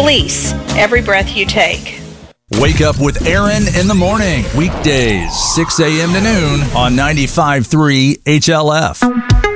Fleece, every breath you take. Wake up with Aaron in the morning. Weekdays, 6 a.m. to noon on 95.3 HLF.